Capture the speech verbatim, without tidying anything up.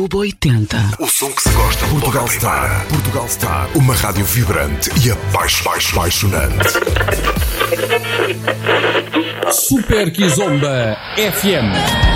oitenta. O som que se gosta. Portugal Star. Portugal Star. Uma rádio vibrante e apaixonante. Super Kizomba F M.